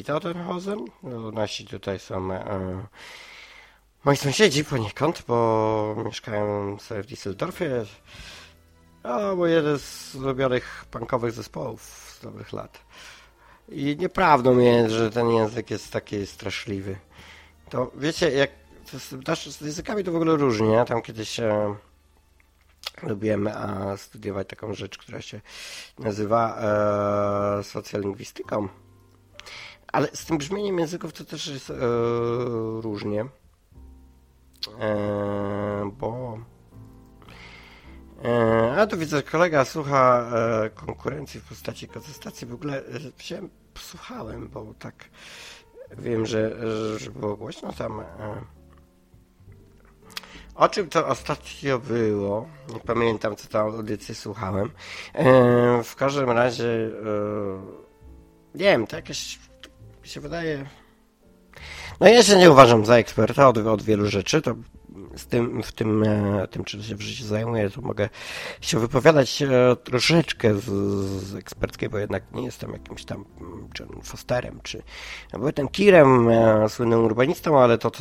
Tottenhausen. No, nasi tutaj są moi sąsiedzi poniekąd, bo mieszkają sobie w Düsseldorfie. Bo jeden z ulubionych punkowych zespołów z dobrych lat. I nieprawdą jest, że ten język jest taki straszliwy. To wiecie, jak z językami to w ogóle różnie. Ja tam kiedyś lubiłem studiować taką rzecz, która się nazywa socjolingwistyką. Ale z tym brzmieniem języków to też jest różnie. Bo a tu widzę, kolega słucha konkurencji w postaci kontestacji. W ogóle słuchałem, bo tak wiem, że było głośno tam. O czym to ostatnio było? Nie pamiętam, co tam audycję słuchałem. W każdym razie nie wiem, to jakieś mi się wydaje. No ja się nie uważam za eksperta od wielu rzeczy, to w tym, czym się w życiu zajmuję, to mogę się wypowiadać troszeczkę z eksperckiej, bo jednak nie jestem jakimś tam John Fosterem, czy byłem Kirem, słynnym urbanistą, ale to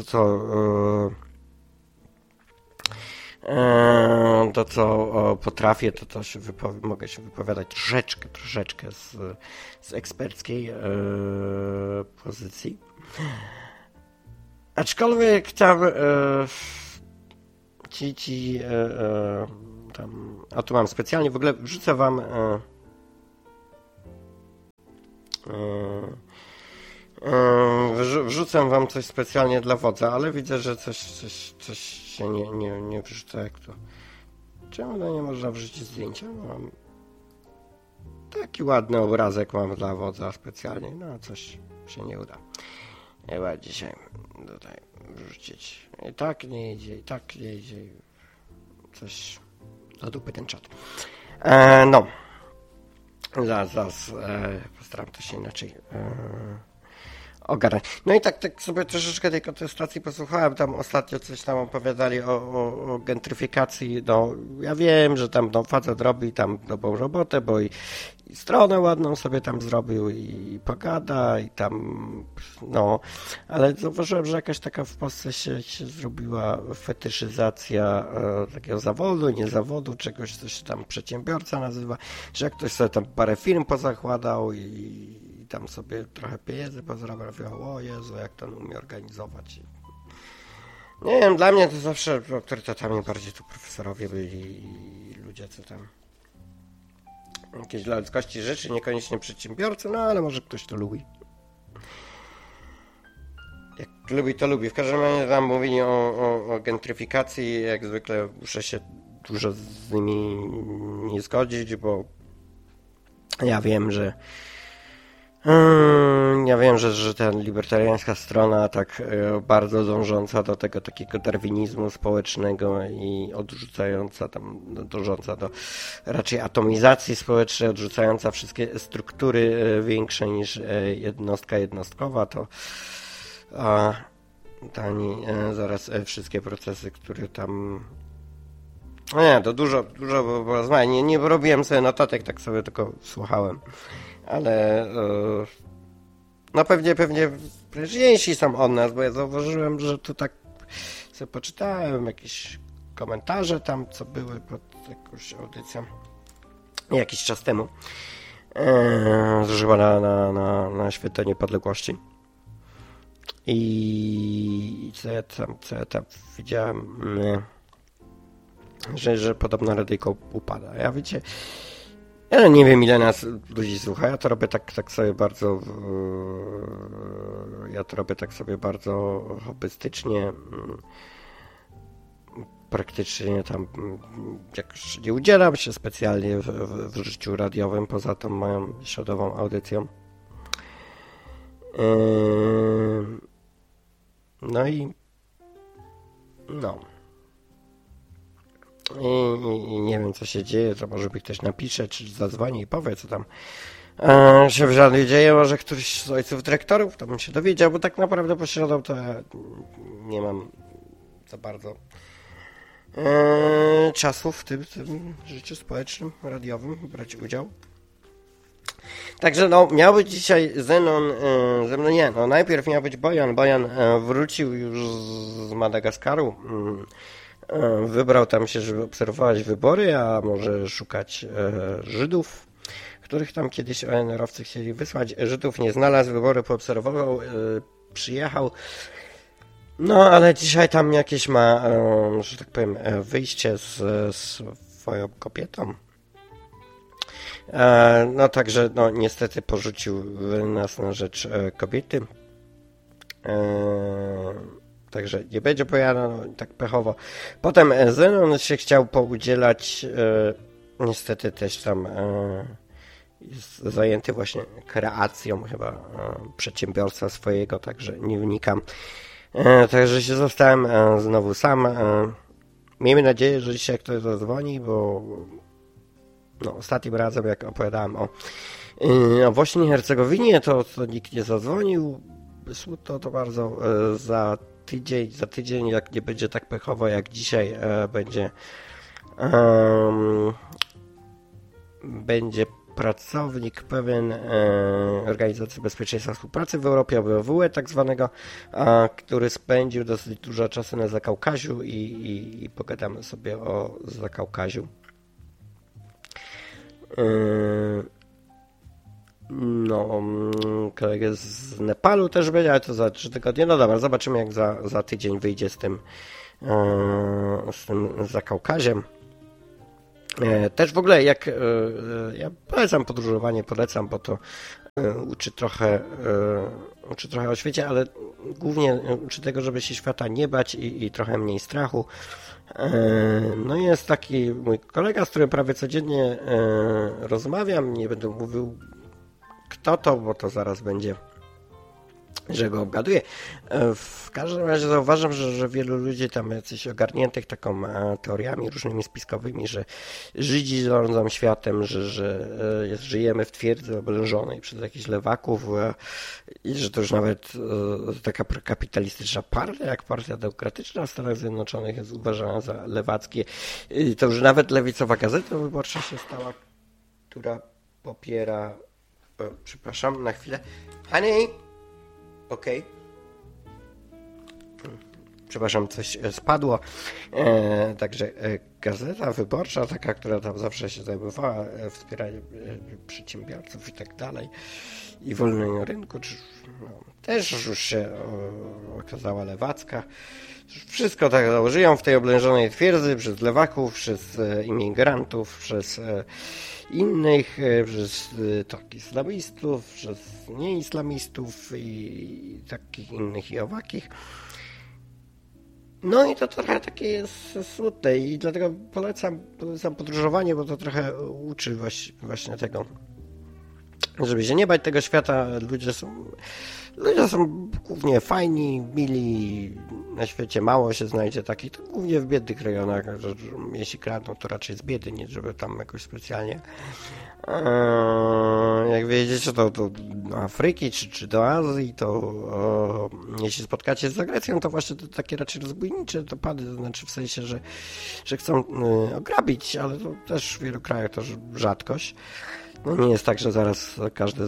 co potrafię, to się mogę się wypowiadać troszeczkę z eksperckiej pozycji. Aczkolwiek tam tam, a tu mam specjalnie, w ogóle wrzucę wam wrzucę wam coś specjalnie dla wodza, ale widzę, że coś się nie wrzuca, jak to. Czemu nie można wrzucić zdjęcia? Mam taki ładny obrazek mam dla wodza specjalnie, no coś się nie uda. Chyba dzisiaj tutaj wrzucić. I tak nie idzie. Coś do dupy ten czat. No. Zaraz postaram to się inaczej ogarnąć. No i tak sobie troszeczkę tej kontestacji posłuchałem. Tam ostatnio coś tam opowiadali o gentryfikacji. No, ja wiem, że tam facet robi tam dobrą robotę, bo i stronę ładną sobie tam zrobił i pogada i tam, no, ale zauważyłem, że jakaś taka w Polsce się zrobiła fetyszyzacja takiego zawodu, nie zawodu, czegoś, co się tam przedsiębiorca nazywa, że jak ktoś sobie tam parę firm pozakładał i tam sobie trochę pieniędzy pozrobił, o Jezu, jak to umie organizować. Nie wiem, dla mnie to zawsze autorytetami bardziej tu profesorowie byli i ludzie, co tam jakieś dla ludzkości rzeczy, niekoniecznie przedsiębiorcy, no ale może ktoś to lubi. Jak lubi, to lubi. W każdym razie tam mówili o gentryfikacji, jak zwykle muszę się dużo z nimi nie zgodzić, bo ja wiem, że że ta libertariańska strona tak bardzo dążąca do tego takiego darwinizmu społecznego i dążąca do raczej atomizacji społecznej, odrzucająca wszystkie struktury większe niż jednostka jednostkowa, to zaraz wszystkie procesy, które tam. No nie, to dużo było. Nie robiłem sobie notatek, tak sobie tylko słuchałem. Ale no pewnie prężniejsi są od nas, bo ja zauważyłem, że tu tak sobie poczytałem jakieś komentarze tam, co były pod jakąś audycją jakiś czas temu, chyba na Święto Niepodległości. I co ja tam widziałem, że podobno radyjko upada. Ja wiecie, ja nie wiem, ile nas ludzi słucha. Ja to robię tak sobie bardzo hobbystycznie. Praktycznie tam jakoś nie udzielam się specjalnie w życiu radiowym, poza tą moją środową audycją. No i nie wiem, co się dzieje, to może mi ktoś napisze, czy zadzwoni i powie, co tam się w żadnej dzieje. Może któryś z ojców dyrektorów, to bym się dowiedział, bo tak naprawdę po środą to ja nie mam za bardzo czasu w tym życiu społecznym, radiowym brać udział. Także miał być dzisiaj Zenon, najpierw miał być Bojan. Bojan wrócił już z Madagaskaru, wybrał tam się, żeby obserwować wybory, a może szukać Żydów, których tam kiedyś ONR-owcy chcieli wysłać. Żydów nie znalazł, wybory poobserwował, przyjechał. No, ale dzisiaj tam jakieś ma, że tak powiem, wyjście z swoją kobietą. No także niestety porzucił nas na rzecz kobiety. Także nie będzie Bojana, tak pechowo. Potem Zenon się chciał poudzielać, niestety też tam jest zajęty właśnie kreacją chyba przedsiębiorstwa swojego, także nie wnikam. Także się zostałem znowu sam. Miejmy nadzieję, że dzisiaj ktoś zadzwoni, bo ostatnim razem, jak opowiadałem o Bośni i Hercegowinie, to nikt nie zadzwonił. To bardzo za tydzień, jak nie będzie tak pechowo jak dzisiaj, będzie pracownik pewien Organizacji Bezpieczeństwa i Współpracy w Europie, OBWE tak zwanego, który spędził dosyć dużo czasu na Zakaukaziu i pogadamy sobie o Zakaukaziu. Kolegę z Nepalu też będzie, ale to za 3 tygodnie. No dobra, zobaczymy, jak za tydzień wyjdzie z tym Zakaukaziem. Też w ogóle ja polecam podróżowanie, bo to uczy trochę o świecie, ale głównie uczy tego, żeby się świata nie bać i trochę mniej strachu. No jest taki mój kolega, z którym prawie codziennie rozmawiam, nie będę mówił kto to, bo to zaraz będzie, że go obgaduję. W każdym razie zauważam, że wielu ludzi tam jacyś ogarniętych taką teoriami różnymi spiskowymi, że Żydzi rządzą światem, że żyjemy w twierdzy oblężonej przez jakichś lewaków i że to już nawet taka kapitalistyczna partia, jak Partia Demokratyczna w Stanach Zjednoczonych jest uważana za lewackie. I to już nawet lewicowa Gazeta Wyborcza się stała, która popiera... przepraszam, na chwilę. Honey! Okej. Przepraszam, coś spadło. Także Gazeta Wyborcza, taka, która tam zawsze się zajmowała wspieraniem przedsiębiorców i tak dalej, i wolnego rynku, też już się okazała lewacka. Wszystko tak żyją w tej oblężonej twierdzy przez lewaków, przez imigrantów, przez innych, przez islamistów, przez nieislamistów i takich innych i owakich. No i to trochę takie jest smutne i dlatego polecam podróżowanie, bo to trochę uczy właśnie tego, żeby się nie bać tego świata. Ludzie są głównie fajni, mili, na świecie mało się znajdzie takich, to głównie w biednych rejonach, że jeśli kradną, to raczej z biedy, nie żeby tam jakoś specjalnie. Jak wiedziecie, to do Afryki czy do Azji, to jeśli spotkacie z agresją, to właśnie to takie raczej rozbójnicze dopady, to znaczy w sensie, że chcą ograbić, ale to też w wielu krajach to rzadkość. No nie jest tak, że zaraz każdy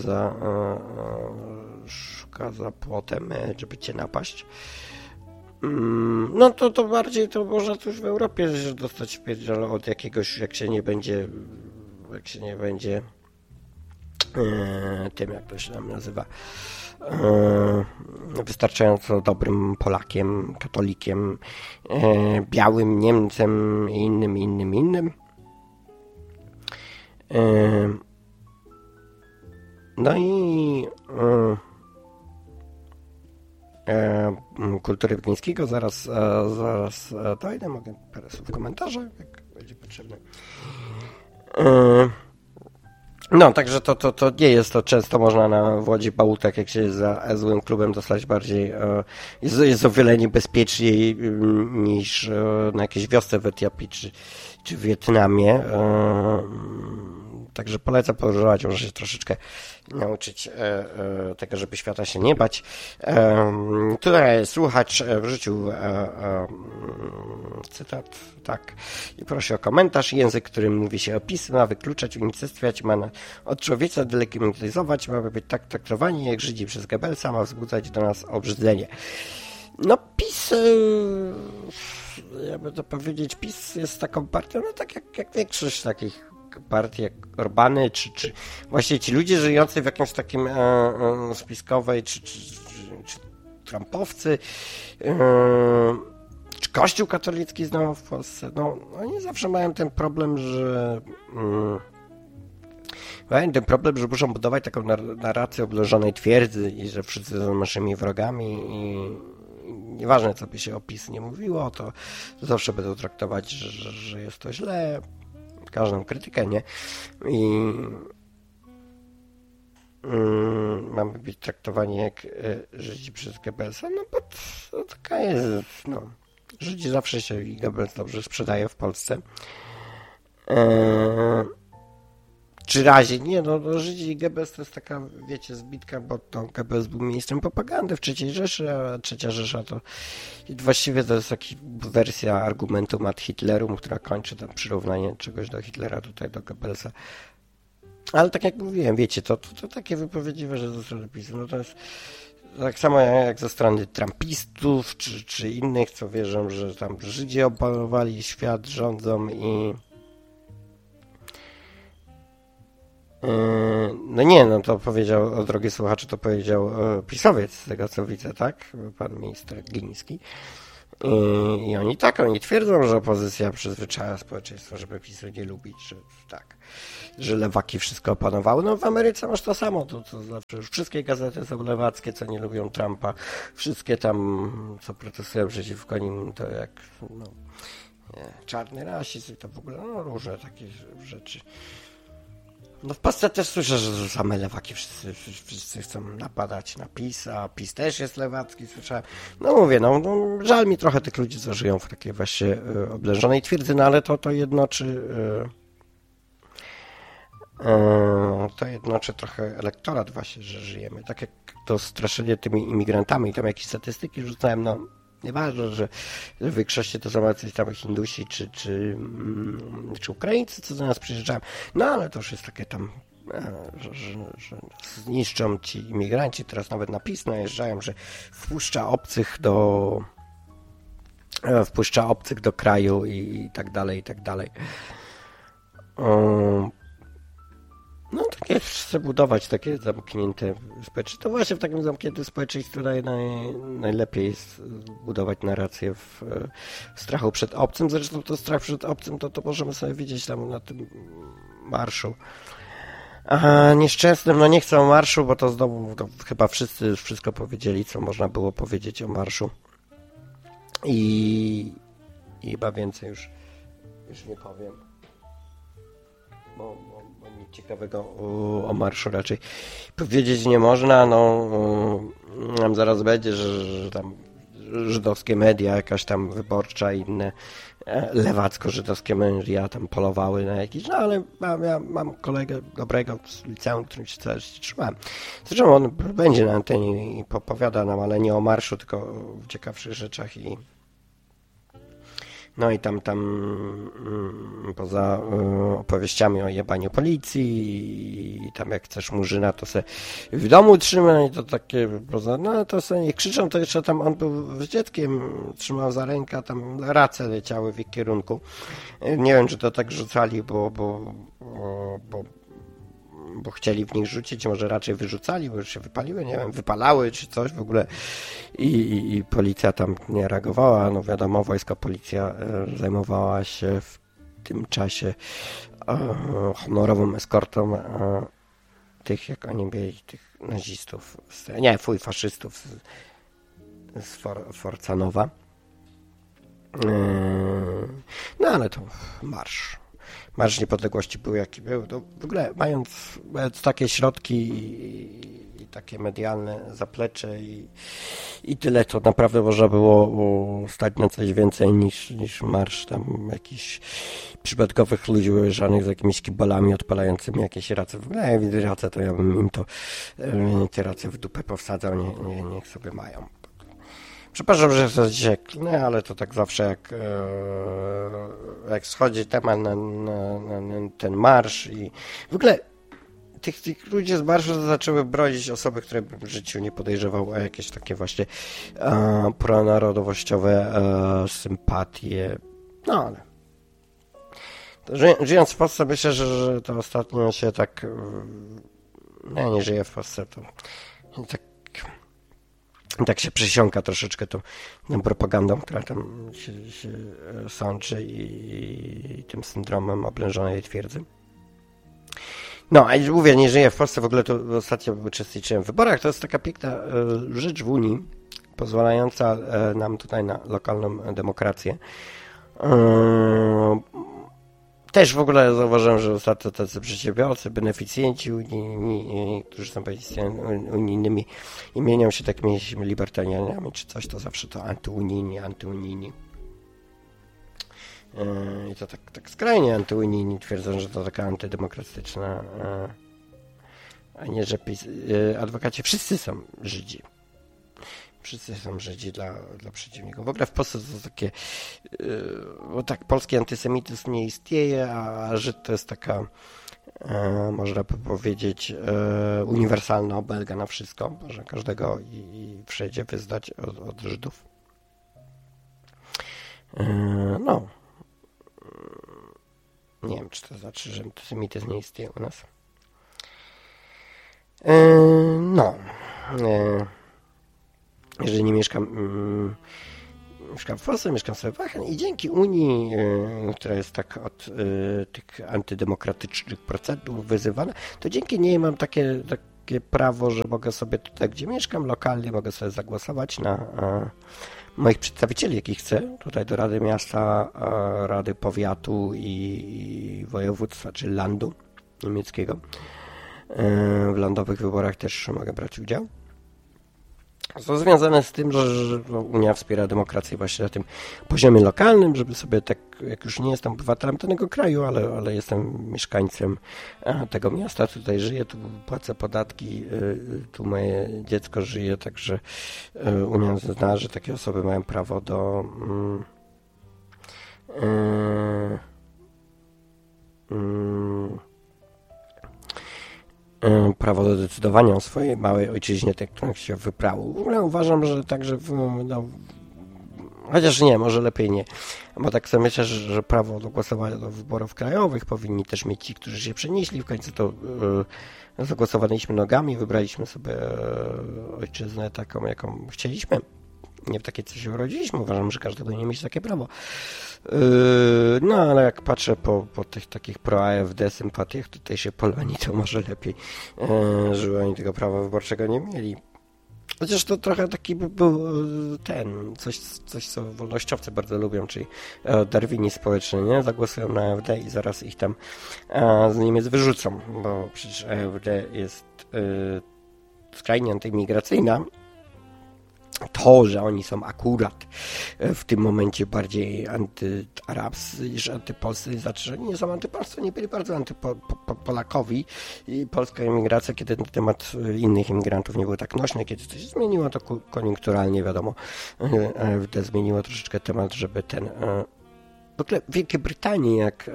szuka za płotem, żeby cię napaść. No to bardziej to można tu już w Europie dostać wpierdziel od jakiegoś, jak się nie będzie tym, jak to się nam nazywa, wystarczająco dobrym Polakiem, katolikiem, białym Niemcem i innym. No i kultury Brytyjskiego zaraz dojdę, mogę parę słów w komentarzach, jak będzie potrzebne. No, także to nie jest to często można na Łodzi Bałutach, jak się jest za złym klubem, dostać bardziej, jest o wiele niebezpieczniej niż na jakiejś wiosce w Etiopii, czy w Wietnamie. Także polecam podróżować, może się troszeczkę nauczyć tego, żeby świata się nie bać. Tutaj słuchacz wrzucił cytat, tak, i prosi o komentarz. Język, którym mówi się o PiS, ma wykluczać, unicestwiać, ma od człowieka delegitimizować, ma być tak traktowani jak Żydzi przez Goebbelsa, ma wzbudzać do nas obrzydzenie. No PiS, jakby to powiedzieć, PiS jest taką partią, no tak jak większość takich partii, jak Orbany, czy właśnie ci ludzie żyjący w jakimś takim spiskowej, czy Trumpowcy, czy Kościół katolicki znowu w Polsce, no oni zawsze mają ten problem, że muszą budować taką narrację obleżonej twierdzy i że wszyscy są naszymi wrogami i nieważne, co by się o PiS nie mówiło, to zawsze będą traktować, że jest to źle, każdą krytykę, nie? I mamy być traktowani jak Żydzi przez Goebbelsa, no bo to taka jest, no. Żydzi zawsze się i Goebbels dobrze sprzedaje w Polsce. Czy razie? Nie, no Żydzi i Goebbels to jest taka, wiecie, zbitka, bo to Goebbels był ministrem propagandy w III Rzeszy, a III Rzesza to właściwie to jest taka wersja argumentum ad Hitlerum, która kończy tam przyrównanie czegoś do Hitlera tutaj do Goebbelsa. Ale tak jak mówiłem, wiecie, to takie wypowiedzi, że ze strony PiS, no to jest tak samo jak ze strony trumpistów, czy innych, co wierzą, że tam Żydzi opanowali świat, rządzą i no nie, no to powiedział, drogi słuchacze, to powiedział PiS-owiec, z tego co widzę, tak? Pan minister Gliński. I oni twierdzą, że opozycja przyzwyczaja społeczeństwo, żeby PiS-u nie lubić, że tak, że lewaki wszystko opanowały. No w Ameryce masz to samo, to zawsze już wszystkie gazety są lewackie, co nie lubią Trumpa, wszystkie tam, co protestują przeciwko nim, to jak, no, czarny rasizm i to w ogóle, no różne takie rzeczy. No w Polsce też słyszę, że same lewaki wszyscy chcą napadać na PiS, a PiS też jest lewacki, słyszałem. No mówię, no żal mi trochę tych ludzi, co żyją w takiej właśnie oblężonej twierdzy, no ale to jednoczy trochę elektorat właśnie, że żyjemy. Tak jak to straszenie tymi imigrantami, tam jakieś statystyki rzucałem, no nieważne, że w większości to są jacyś tam Hindusi czy Ukraińcy, co do nas przyjeżdżają. No ale to już jest takie tam, że zniszczą ci imigranci. Teraz nawet na PiS najeżdżają, że wpuszcza obcych do kraju i tak dalej, i tak dalej. No takie chce budować takie zamknięte społeczeństwo. To właśnie w takim zamkniętym społeczeństwie najlepiej jest budować narrację w strachu przed obcym. Zresztą to strach przed obcym to możemy sobie widzieć tam na tym marszu. A nieszczęsnym, no nie chcę o marszu, bo to znowu chyba wszyscy już wszystko powiedzieli, co można było powiedzieć o marszu. I chyba więcej już nie powiem. Bo nic ciekawego o marszu raczej powiedzieć nie można. No, zaraz będzie, że tam żydowskie media, jakaś tam wyborcza i inne lewacko-żydowskie media tam polowały na jakiś, no ale ja mam kolegę dobrego z liceum, którym się cały czas trzymałem. Zresztą on będzie na antenie i popowiada nam, ale nie o marszu, tylko o ciekawszych rzeczach no i tam poza opowieściami o jebaniu policji i tam jak chcesz murzyna, to se w domu trzyma i to takie poza, no to sobie nie krzyczą, to jeszcze tam on był z dzieckiem, trzymał za rękę, tam race leciały w ich kierunku. Nie wiem, czy to tak rzucali, bo chcieli w nich rzucić, może raczej wyrzucali, bo już się wypaliły, nie wiem, wypalały czy coś w ogóle i policja tam nie reagowała, no wiadomo, wojska, policja zajmowała się w tym czasie honorową eskortą tych, jak oni byli, tych nazistów, faszystów z Forza Nowa. No ale to Marsz Niepodległości był jaki był. No, w ogóle mając takie środki i takie medialne zaplecze i tyle. To naprawdę można było stać na coś więcej niż marsz tam jakichś przypadkowych ludzi ujeżdżanych z jakimiś kibolami odpalającymi jakieś race. W ogóle race to ja bym im te race w dupę powsadzał, niech sobie mają. Przepraszam, że to dzisiaj klnę, ale to tak zawsze jak schodzi temat na ten marsz i w ogóle tych ludzi z marszu zaczęły bronić osoby, które w życiu nie podejrzewał o jakieś takie właśnie pronarodowościowe sympatie. No ale żyjąc w Polsce, myślę, że to ostatnio się tak... No ja nie żyję w Polsce, to tak się przysiąka troszeczkę tą propagandą, która tam się sączy i tym syndromem oblężonej twierdzy. No, a mówię, nie żyję w Polsce, w ogóle to ostatnio uczestniczyłem w wyborach. To jest taka piękna rzecz w Unii, pozwalająca nam tutaj na lokalną demokrację. Też w ogóle zauważyłem, że ostatnio tacy przedsiębiorcy, beneficjenci unijni, którzy są unijnymi i mienią się takimi libertarianami czy coś, to zawsze to antyunijni. I to tak skrajnie antyunijni twierdzą, że to taka antydemokratyczna, a nie, że adwokaci wszyscy są Żydzi. Wszyscy są Żydzi dla przeciwników. W ogóle w Polsce to takie, bo tak polski antysemityzm nie istnieje, a Żyd to jest taka, można by powiedzieć, uniwersalna obelga na wszystko. Można każdego i wszędzie wyznać od Żydów. No. Nie wiem, czy to znaczy, że antysemityzm nie istnieje u nas. No. Jeżeli nie mieszkam w Polsce, mieszkam sobie w Aachen i dzięki Unii, która jest tak od tych antydemokratycznych procedur wyzywana, to dzięki niej mam takie prawo, że mogę sobie tutaj, gdzie mieszkam, lokalnie mogę sobie zagłosować na moich przedstawicieli, jakich chcę, tutaj do Rady Miasta, Rady Powiatu i Województwa, czy Landu niemieckiego. W landowych wyborach też mogę brać udział. To związane z tym, że Unia wspiera demokrację właśnie na tym poziomie lokalnym, żeby sobie tak, jak już nie jestem obywatelem danego kraju, ale jestem mieszkańcem tego miasta, tutaj żyję, tu płacę podatki, tu moje dziecko żyje, także Unia zna, że takie osoby mają prawo do prawo do decydowania o swojej małej ojczyźnie, tak którą się wyprało. W ogóle uważam, że także chociaż nie, może lepiej nie, bo tak sobie myślę, że prawo do głosowania do wyborów krajowych powinni też mieć ci, którzy się przenieśli, w końcu to zagłosowaliśmy nogami, wybraliśmy sobie ojczyznę taką, jaką chcieliśmy. Nie w takie, co się urodziliśmy. Uważam, że każdy powinien mieć takie prawo. No, ale jak patrzę po tych takich pro-AfD sympatiach tutejszej Polonii, to może lepiej, żeby oni tego prawa wyborczego nie mieli. Chociaż to trochę taki by był coś co wolnościowcy bardzo lubią, czyli darwini społeczni, nie? Zagłosują na AfD i zaraz ich tam z Niemiec wyrzucą, bo przecież AfD jest skrajnie antyimigracyjna. To, że oni są akurat w tym momencie bardziej antyarabscy niż antypolscy, znaczy, że oni nie są antypolscy, oni byli bardzo antypolakowi i polska emigracja, kiedy na temat innych imigrantów nie było tak nośne, kiedy coś się zmieniło, to koniunkturalnie, wiadomo, AfD zmieniło troszeczkę temat, żeby w ogóle w Wielkiej Brytanii, jak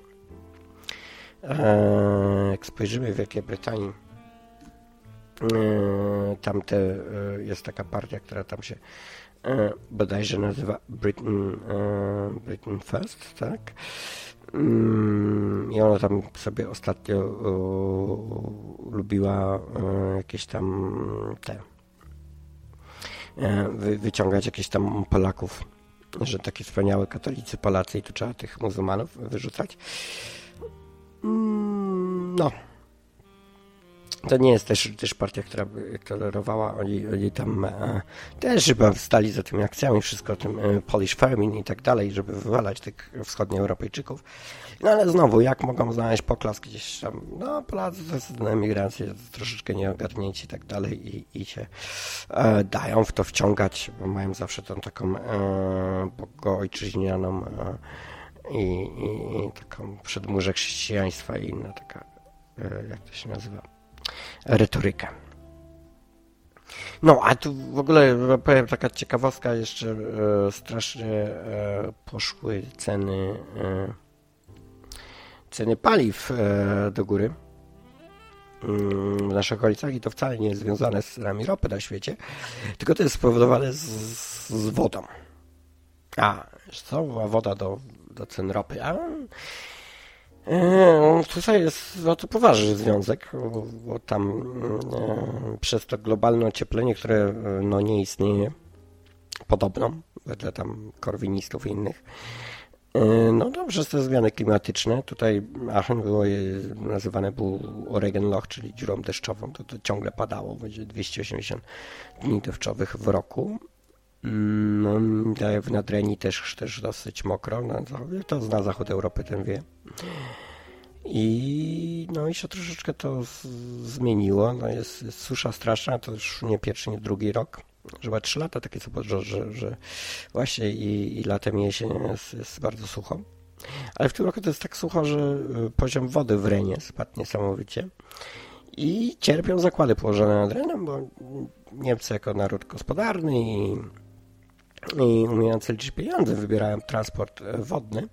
spojrzymy w Wielkiej Brytanii, jest taka partia, która tam się bodajże nazywa Britain First, tak? I ona tam sobie ostatnio lubiła jakieś tam wyciągać jakieś tam Polaków, że takie wspaniałe katolicy Polacy i tu trzeba tych muzułmanów wyrzucać. No. To nie jest też partia, która by tolerowała. Oni tam też chyba stali za tymi akcjami, wszystko o tym Polish Famine i tak dalej, żeby wywalać tych wschodnioeuropejczyków. No ale znowu, jak mogą znaleźć poklask gdzieś tam? No Polacy to jest na emigrację, troszeczkę nieogarnięci i tak dalej i się dają w to wciągać, bo mają zawsze tą taką bogoojczyźnianą i taką przedmurzę chrześcijaństwa i inna taka, jak to się nazywa, retorykę. No, a tu w ogóle powiem taka ciekawostka, jeszcze strasznie poszły ceny paliw do góry w naszych okolicach i to wcale nie jest związane z cenami ropy na świecie, tylko to jest spowodowane z wodą. A, co? Woda do cen ropy. Tutaj jest to poważny związek, bo tam przez to globalne ocieplenie, które no nie istnieje, podobno, wedle tam korwinistów i innych, no dobrze, te zmiany klimatyczne. Tutaj Aachen nazywane był Oregon Loch, czyli dziurą deszczową, to ciągle padało, będzie 280 dni deszczowych w roku. W Nadrenii też dosyć mokro, to zna zachód Europy, ten wie. I się troszeczkę to zmieniło. No jest susza straszna, to już nie pierwszy, nie drugi rok. Chyba 3 lata takie co że właśnie i latem i jesienią jest bardzo sucho. Ale w tym roku to jest tak sucho, że poziom wody w Renie spadł niesamowicie. I cierpią zakłady położone nad Renem, bo Niemcy jako naród gospodarny i umiejący liczyć pieniądze wybierają transport wodny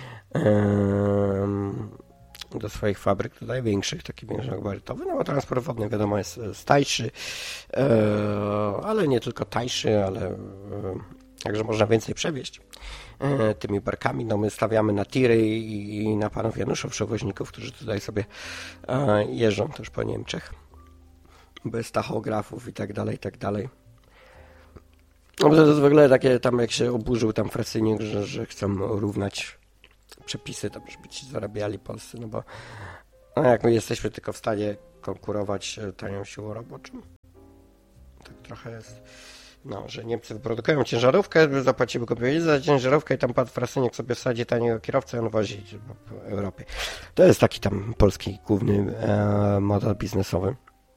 do swoich fabryk, tutaj większych, takich większogabarytowych, no bo transport wodny wiadomo jest tańszy, ale nie tylko tańszy, ale także można więcej przewieźć tymi barkami. No my stawiamy na tiry i na panów Januszów, przewoźników, którzy tutaj sobie jeżdżą też po Niemczech, bez tachografów i tak dalej, i tak dalej. No to jest w ogóle takie, tam jak się oburzył tam Frasyniuk, że chcą równać przepisy, to żeby ci zarabiali Polscy, no bo jak my jesteśmy tylko w stanie konkurować tanią siłą roboczą, tak trochę jest, że Niemcy wyprodukują ciężarówkę, zapłacimy go pieniądze za ciężarówkę i tam pan Frasyniuk sobie wsadzi taniego kierowcę i on wozi po Europie. To jest taki tam polski główny model biznesowy.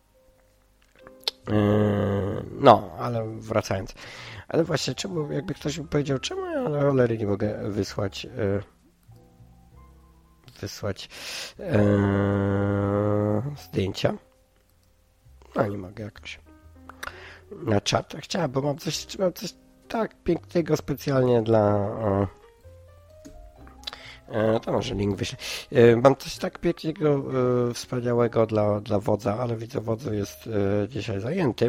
Ale wracając. Ale właśnie, czemu, jakby ktoś mi powiedział, czemu ja na cholery nie mogę wysłać zdjęcia? No nie mogę jakoś na czat. Chciałem, bo mam coś tak pięknego specjalnie dla to może link wyślę. Mam coś tak pięknego, wspaniałego dla wodza, ale widzę, wodzu jest dzisiaj zajęty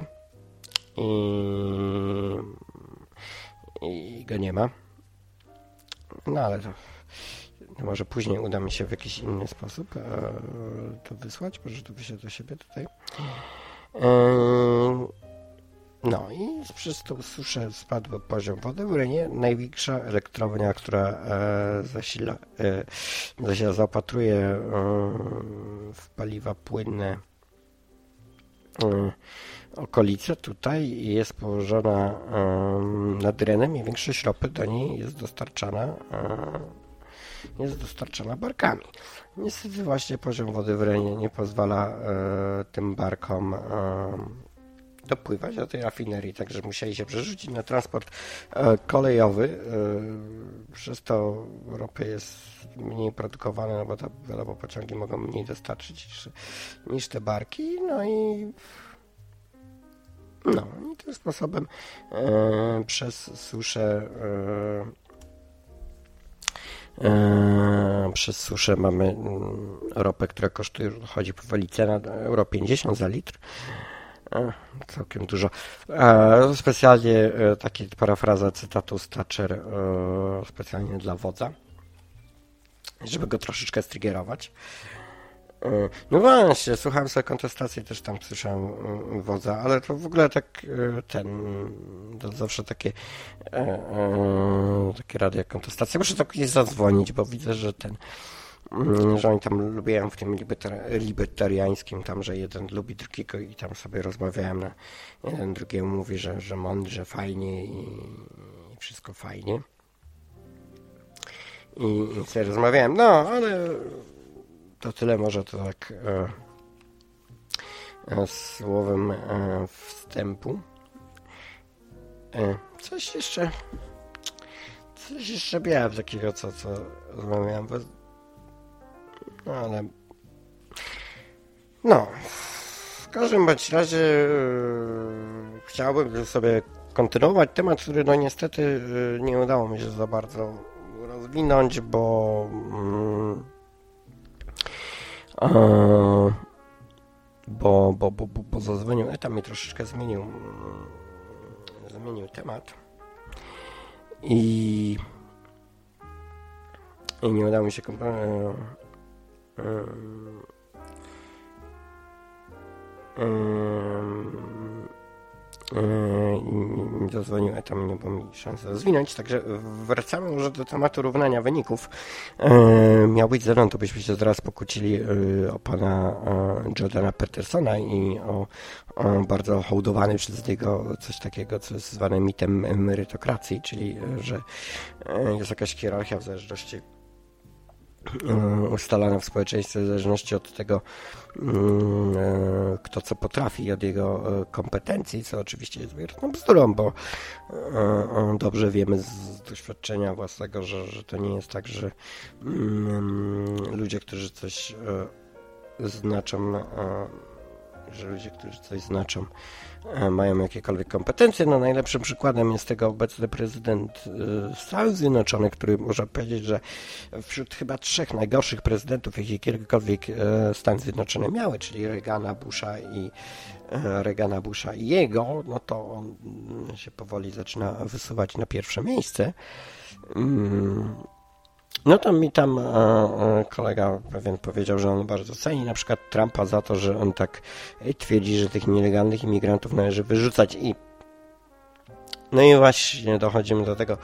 i go nie ma. No ale to może później uda mi się w jakiś inny sposób to wysłać. Może to wyślę do siebie tutaj. No i przez tą suszę spadł poziom wody w Renie. Największa elektrownia, która zaopatruje w paliwa płynne okolice tutaj jest położona nad Renem i większość ropy do niej jest dostarczana barkami. Niestety właśnie poziom wody w Renie nie pozwala tym barkom dopływać do tej rafinerii, także musieli się przerzucić na transport kolejowy. Przez to ropy jest mniej produkowane, no bo to wiadomo, pociągi mogą mniej dostarczyć niż te barki. No i tym sposobem przez suszę mamy ropę, która kosztuje, chodzi powoli cena euro 50 za litr. Całkiem dużo. Specjalnie taka parafraza cytatu z Thatcher specjalnie dla wodza, żeby go troszeczkę striggerować. No właśnie, słuchałem sobie kontestacji, też tam słyszałem wodza, ale to w ogóle tak to zawsze takie radio kontestacja. Muszę tak nie zadzwonić, bo widzę, że że oni tam lubią w tym libertariańskim, tam, że jeden lubi drugiego i tam sobie rozmawiałem, jeden drugiemu mówi, że mądrze, fajnie i wszystko fajnie. I sobie rozmawiałem, no, ale to tyle może to tak słowem wstępu. Coś jeszcze miałem takiego, co rozmawiałem, no ale no, w każdym bądź razie chciałbym sobie kontynuować temat, który no niestety nie udało mi się za bardzo rozwinąć, bo zadzwonił Eta, mi troszeczkę zmienił temat i nie udało mi się zadzwonił Eta, nie było mi szansy rozwinąć, także wracamy może do tematu równania wyników. Miał być Zenon, to byśmy się zaraz pokłócili o pana Jordana Petersona i o bardzo hołdowany przez niego coś takiego, co jest zwane mitem merytokracji, czyli że jest jakaś hierarchia w zależności ustalana w społeczeństwie w zależności od tego, kto co potrafi, od jego kompetencji, co oczywiście jest wierną bzdurą, bo dobrze wiemy z doświadczenia własnego, że to nie jest tak, że ludzie, którzy coś znaczą, mają jakiekolwiek kompetencje. No, najlepszym przykładem jest tego obecny prezydent Stanów Zjednoczonych, który można powiedzieć, że wśród chyba 3 najgorszych prezydentów, jakie kiedykolwiek Stany Zjednoczone miały, czyli Reagana, Busha i jego, no to on się powoli zaczyna wysuwać na pierwsze miejsce. No to mi tam kolega pewien powiedział, że on bardzo ceni na przykład Trumpa za to, że on tak twierdzi, że tych nielegalnych imigrantów należy wyrzucać no i właśnie dochodzimy do tego,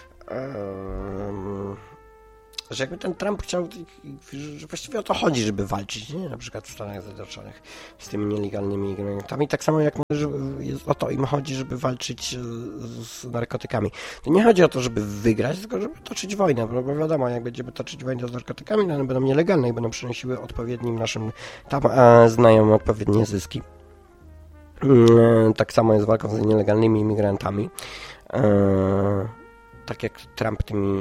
że jakby ten Trump chciał, że właściwie o to chodzi, żeby walczyć, nie? Na przykład w Stanach Zjednoczonych z tymi nielegalnymi imigrantami, tak samo jak o to im chodzi, żeby walczyć z narkotykami. To nie chodzi o to, żeby wygrać, tylko żeby toczyć wojnę, bo wiadomo, jak będziemy toczyć wojnę z narkotykami, to one będą nielegalne i będą przynosiły odpowiednim naszym tam znajomym odpowiednie zyski. Tak samo jest walką z nielegalnymi imigrantami. Tak jak Trump tymi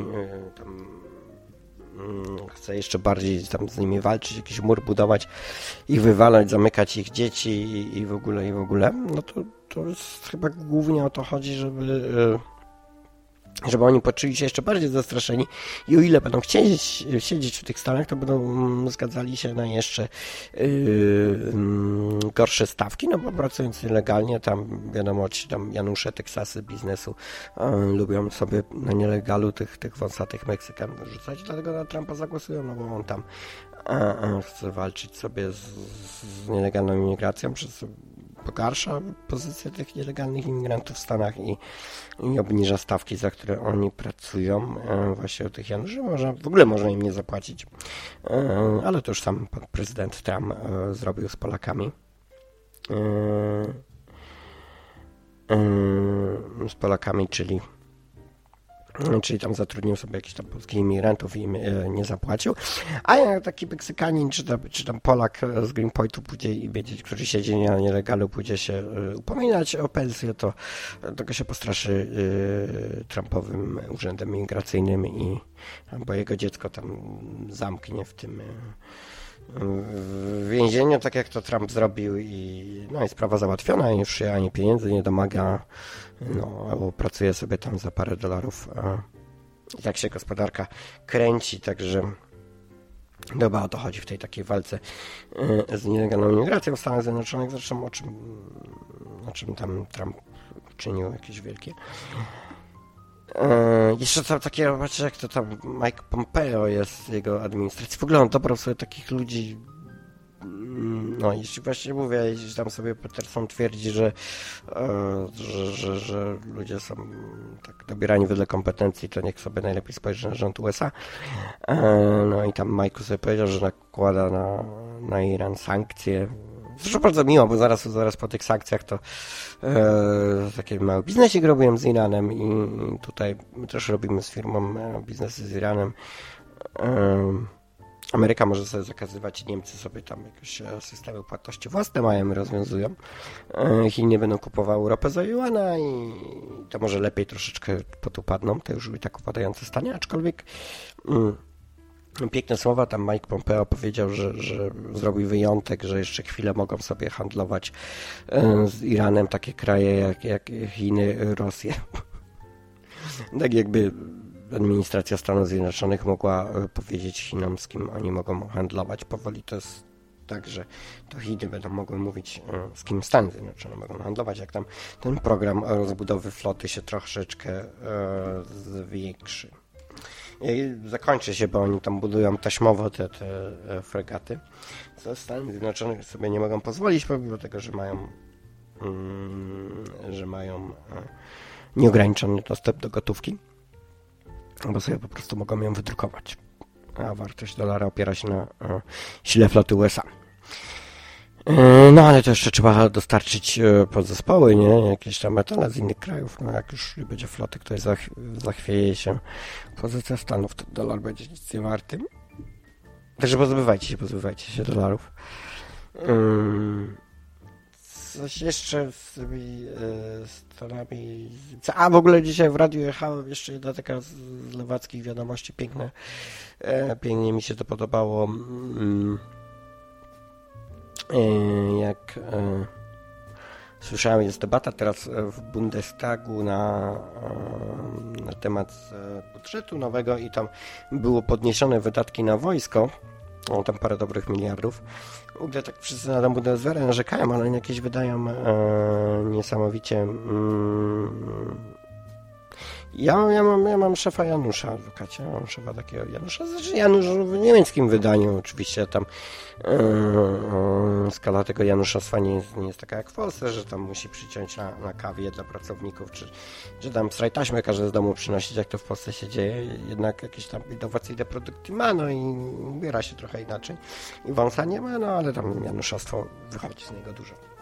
chce jeszcze bardziej tam z nimi walczyć, jakiś mur budować, ich wywalać, zamykać ich dzieci i w ogóle, no to jest chyba głównie o to chodzi, żeby oni poczuli się jeszcze bardziej zastraszeni i o ile będą chcieli siedzieć w tych Stanach, to będą zgadzali się na jeszcze gorsze stawki, no bo pracując nielegalnie, tam wiadomo, ci tam Janusze, Teksasy biznesu lubią sobie na nielegalu tych wąsatych Meksykanów rzucać, dlatego na Trumpa zagłosują, no bo on tam chce walczyć sobie z nielegalną imigracją, pogarsza pozycję tych nielegalnych imigrantów w Stanach i obniża stawki, za które oni pracują. Właśnie o tych Januszy w ogóle można im nie zapłacić. Ale to już sam pan prezydent Trump zrobił z Polakami. Czyli tam zatrudnił sobie jakichś tam polskich imigrantów i im nie zapłacił. A jak taki Meksykanin czy tam Polak z Greenpointu pójdzie i będzie, który siedzi na nielegalu, pójdzie się upominać o pensję, to tego się postraszy Trumpowym urzędem imigracyjnym bo jego dziecko tam zamknie w tym w więzieniu, tak jak to Trump zrobił i sprawa załatwiona i już się ani pieniędzy nie domaga, albo pracuje sobie tam za parę dolarów i tak się gospodarka kręci, także chyba o to chodzi w tej takiej walce z nielegalną imigracją w Stanach Zjednoczonych, zresztą o czym tam Trump czynił jakieś wielkie. Jeszcze tam takie, zobaczcie, jak to tam Mike Pompeo jest z jego administracji. W ogóle on dobrał sobie takich ludzi No jeśli właśnie mówię, jeśli tam sobie Peterson twierdzi, że ludzie są tak dobierani wedle kompetencji, to niech sobie najlepiej spojrzy na rząd USA. No i tam Majku sobie powiedział, że nakłada na Iran sankcje. Zresztą bardzo miło, bo zaraz po tych sankcjach to taki mały biznesik robiłem z Iranem i tutaj my też robimy z firmą biznesy z Iranem. Ameryka może sobie zakazywać, Niemcy sobie tam jakieś systemy płatności własne mają i rozwiązują. Chiny będą kupowały ropę za juana i to może lepiej troszeczkę potupadną, to już i tak upadające stanie, aczkolwiek piękne słowa, tam Mike Pompeo powiedział, że zrobił wyjątek, że jeszcze chwilę mogą sobie handlować z Iranem takie kraje jak Chiny, Rosję. Tak jakby administracja Stanów Zjednoczonych mogła powiedzieć Chinom, z kim oni mogą handlować. Powoli to jest tak, że to Chiny będą mogły mówić, z kim Stany Zjednoczone mogą handlować, jak tam ten program rozbudowy floty się troszeczkę zwiększy. I zakończy się, bo oni tam budują taśmowo te fregaty, co Stany Zjednoczone sobie nie mogą pozwolić, pomimo tego, że mają nieograniczony dostęp do gotówki, bo sobie po prostu mogą ją wydrukować, a wartość dolara opiera się na sile floty USA. No ale to jeszcze trzeba dostarczyć podzespoły, nie? Jakieś tam metale z innych krajów. No jak już będzie floty, której zachwieje się pozycja Stanów, to dolar będzie nic nie warty. Także pozbywajcie się dolarów. Coś jeszcze z tymi Stanami. A w ogóle dzisiaj w radiu jechałem jeszcze jedna taka z lewackich wiadomości, piękne. Pięknie mi się to podobało. Jak słyszałem, jest debata teraz w Bundestagu na temat budżetu nowego i tam było podniesione wydatki na wojsko, tam parę dobrych miliardów. Gdy tak wszyscy na tę Bundeswehrę narzekają, ale jakieś wydają niesamowicie. Ja mam szefa Janusza, adwokacie, mam szefa takiego Janusza, znaczy Janusz w niemieckim wydaniu oczywiście, tam skala tego januszostwa nie jest taka jak w Polsce, że tam musi przyciąć na kawie dla pracowników, czy tam straj taśmy każe z domu przynosić, jak to w Polsce się dzieje, jednak jakieś tam innowacyjne produkty ma, no i ubiera się trochę inaczej i wąsa nie ma, no ale tam januszostwo wychodzi z niego dużo.